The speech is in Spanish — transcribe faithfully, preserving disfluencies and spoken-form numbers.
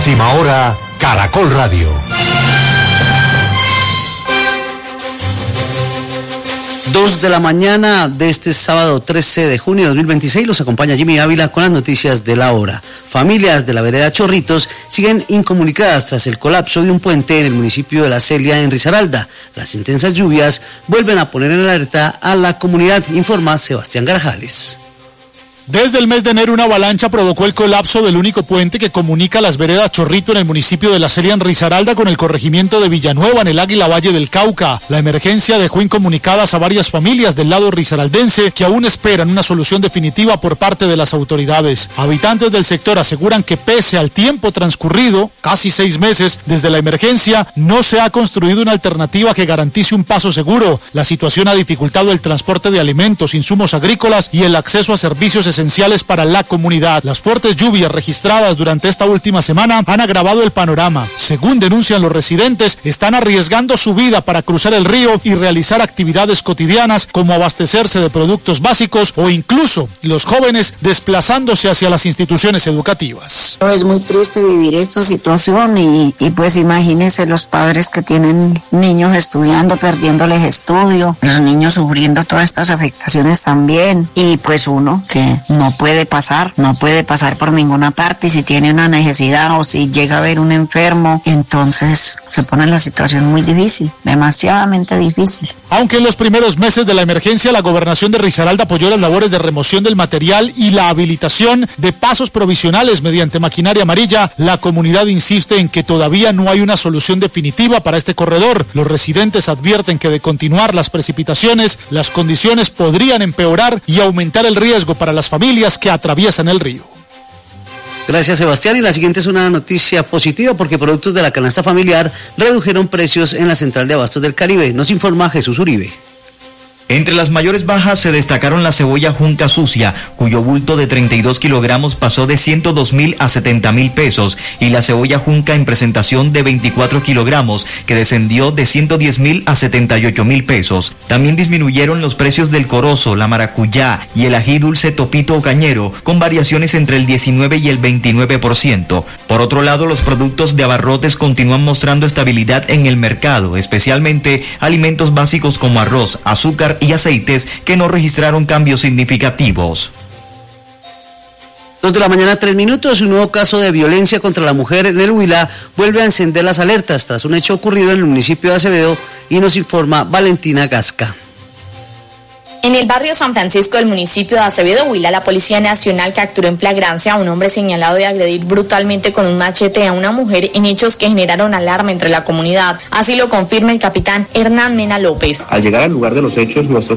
Última hora, Caracol Radio. Dos de la mañana de este sábado trece de junio de dos mil veintiséis los acompaña Jimmy Ávila con las noticias de la hora. Familias de la vereda Chorritos siguen incomunicadas tras el colapso de un puente en el municipio de La Celia, en Risaralda. Las intensas lluvias vuelven a poner en alerta a la comunidad, informa Sebastián Garajales. Desde el mes de enero, una avalancha provocó el colapso del único puente que comunica las veredas Chorrito en el municipio de La Celia, en Risaralda, con el corregimiento de Villanueva, en el Águila Valle del Cauca. La emergencia dejó incomunicadas a varias familias del lado risaraldense que aún esperan una solución definitiva por parte de las autoridades. Habitantes del sector aseguran que pese al tiempo transcurrido, casi seis meses desde la emergencia, no se ha construido una alternativa que garantice un paso seguro. La situación ha dificultado el transporte de alimentos, insumos agrícolas y el acceso a servicios esenciales para la comunidad. Las fuertes lluvias registradas durante esta última semana han agravado el panorama. Según denuncian los residentes, están arriesgando su vida para cruzar el río y realizar actividades cotidianas como abastecerse de productos básicos o incluso los jóvenes desplazándose hacia las instituciones educativas. Es muy triste vivir esta situación y, y pues imagínense los padres que tienen niños estudiando, perdiéndoles estudio, los niños sufriendo todas estas afectaciones también, y pues uno que no puede pasar, no puede pasar por ninguna parte, y si tiene una necesidad o si llega a haber un enfermo, entonces se pone la situación muy difícil, demasiadamente difícil. Aunque en los primeros meses de la emergencia la gobernación de Risaralda apoyó las labores de remoción del material y la habilitación de pasos provisionales mediante maquinaria amarilla, la comunidad insiste en que todavía no hay una solución definitiva para este corredor. Los residentes advierten que de continuar las precipitaciones, las condiciones podrían empeorar y aumentar el riesgo para las familias que atraviesan el río. Gracias, Sebastián. Y la siguiente es una noticia positiva porque productos de la canasta familiar redujeron precios en la Central de Abastos del Caribe. Nos informa Jesús Uribe. Entre las mayores bajas se destacaron la cebolla junca sucia, cuyo bulto de treinta y dos kilogramos pasó de ciento dos mil a setenta mil pesos, y la cebolla junca en presentación de veinticuatro kilogramos, que descendió de ciento diez mil a setenta y ocho mil pesos. También disminuyeron los precios del corozo, la maracuyá y el ají dulce topito o cañero, con variaciones entre el diecinueve y el veintinueve por ciento. Por otro lado, los productos de abarrotes continúan mostrando estabilidad en el mercado, especialmente alimentos básicos como arroz, azúcar y aceites, que no registraron cambios significativos. Dos de la mañana, tres minutos. Un nuevo caso de violencia contra la mujer en el Huila vuelve a encender las alertas tras un hecho ocurrido en el municipio de Acevedo, y nos informa Valentina Gasca. En el barrio San Francisco del municipio de Acevedo, Huila, la Policía Nacional capturó en flagrancia a un hombre señalado de agredir brutalmente con un machete a una mujer en hechos que generaron alarma entre la comunidad. Así lo confirma el capitán Hernán Mena López. Al llegar al lugar de los hechos, nuestros